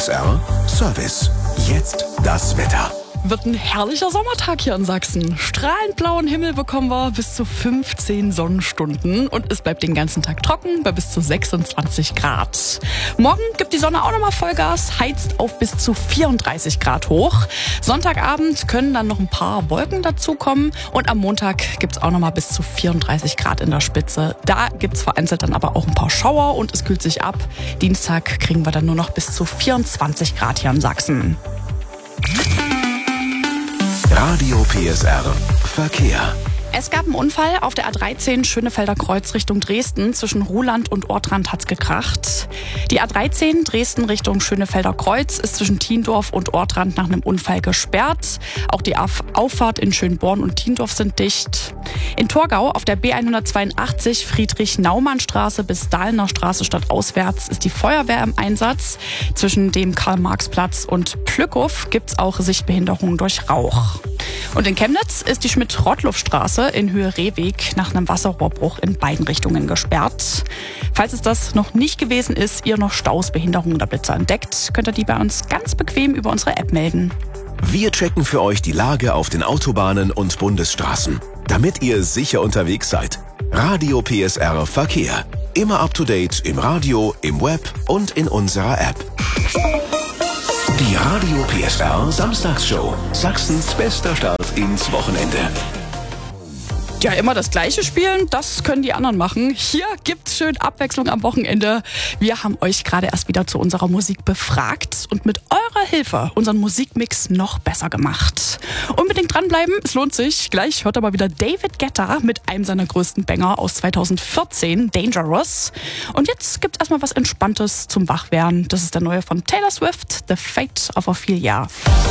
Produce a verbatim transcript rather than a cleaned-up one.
S R Service. Jetzt das Wetter. Wird ein herrlicher Sommertag hier in Sachsen. Strahlend blauen Himmel bekommen wir bis zu fünfzehn Sonnenstunden und es bleibt den ganzen Tag trocken bei bis zu sechsundzwanzig Grad. Morgen gibt die Sonne auch nochmal Vollgas, heizt auf bis zu vierunddreißig Grad hoch. Sonntagabend können dann noch ein paar Wolken dazukommen und am Montag gibt es auch nochmal bis zu vierunddreißig Grad in der Spitze. Da gibt es vereinzelt dann aber auch ein paar Schauer und es kühlt sich ab. Dienstag kriegen wir dann nur noch bis zu vierundzwanzig Grad hier in Sachsen. Radio P S R Verkehr. Es gab einen Unfall auf der A dreizehn Schönefelder Kreuz Richtung Dresden. Zwischen Ruhland und Ortrand hat's gekracht. Die A dreizehn Dresden Richtung Schönefelder Kreuz ist zwischen Thiendorf und Ortrand nach einem Unfall gesperrt. Auch die Auffahrt in Schönborn und Thiendorf sind dicht. In Torgau auf der B hundertzweiundachtzig Friedrich-Naumann-Straße bis Dahlener Straße stadtauswärts ist die Feuerwehr im Einsatz. Zwischen dem Karl-Marx-Platz und Plückhof gibt's auch Sichtbehinderungen durch Rauch. Und in Chemnitz ist die Schmidt-Rottluff-Straße in Höhe Rehweg nach einem Wasserrohrbruch in beiden Richtungen gesperrt. Falls es das noch nicht gewesen ist, ihr noch Staus, Behinderungen oder Blitzer entdeckt, könnt ihr die bei uns ganz bequem über unsere App melden. Wir checken für euch die Lage auf den Autobahnen und Bundesstraßen, damit ihr sicher unterwegs seid. Radio P S R Verkehr. Immer up to date im Radio, im Web und in unserer App. Die Radio P S R Samstagsshow. Sachsens bester Start ins Wochenende. Ja, immer das Gleiche spielen, das können die anderen machen. Hier gibt's schön Abwechslung am Wochenende. Wir haben euch gerade erst wieder zu unserer Musik befragt und mit eurer Hilfe unseren Musikmix noch besser gemacht. Unbedingt dranbleiben, es lohnt sich. Gleich hört aber wieder David Guetta mit einem seiner größten Banger aus zweitausendvierzehn, Dangerous. Und jetzt gibt's erstmal was Entspanntes zum Wachwerden. Das ist der neue von Taylor Swift, The Fate of Ophelia.